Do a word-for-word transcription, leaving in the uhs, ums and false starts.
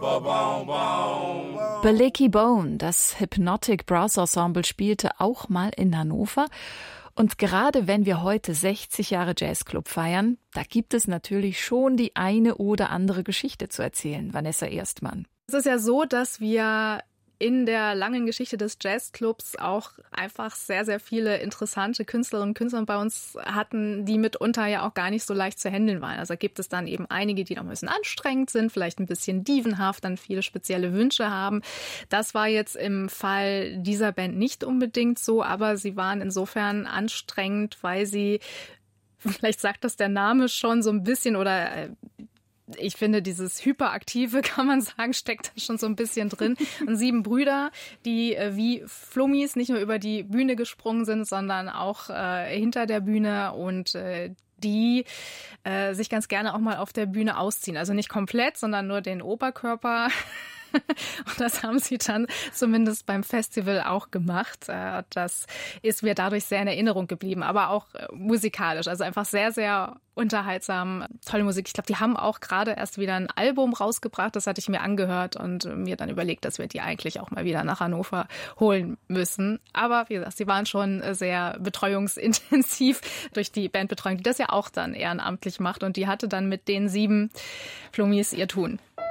Belicky Bone, das Hypnotic Brass Ensemble, spielte auch mal in Hannover. Und gerade wenn wir heute sechzig Jahre Jazzclub feiern, da gibt es natürlich schon die eine oder andere Geschichte zu erzählen. Vanessa Erstmann. Es ist ja so, dass wir in der langen Geschichte des Jazzclubs auch einfach sehr, sehr viele interessante Künstlerinnen und Künstler bei uns hatten, die mitunter ja auch gar nicht so leicht zu handeln waren. Also gibt es dann eben einige, die noch ein bisschen anstrengend sind, vielleicht ein bisschen dievenhaft, dann viele spezielle Wünsche haben. Das war jetzt im Fall dieser Band nicht unbedingt so, aber sie waren insofern anstrengend, weil sie, vielleicht sagt das der Name schon so ein bisschen, oder ich finde, dieses Hyperaktive, kann man sagen, steckt da schon so ein bisschen drin. Und sieben Brüder, die äh, wie Flummis nicht nur über die Bühne gesprungen sind, sondern auch äh, hinter der Bühne und äh, die äh, sich ganz gerne auch mal auf der Bühne ausziehen. Also nicht komplett, sondern nur den Oberkörper. Und das haben sie dann zumindest beim Festival auch gemacht. Das ist mir dadurch sehr in Erinnerung geblieben, aber auch musikalisch. Also einfach sehr, sehr unterhaltsam. Tolle Musik. Ich glaube, die haben auch gerade erst wieder ein Album rausgebracht. Das hatte ich mir angehört und mir dann überlegt, dass wir die eigentlich auch mal wieder nach Hannover holen müssen. Aber wie gesagt, sie waren schon sehr betreuungsintensiv durch die Bandbetreuung, die das ja auch dann ehrenamtlich macht. Und die hatte dann mit den sieben Flummis ihr Tun.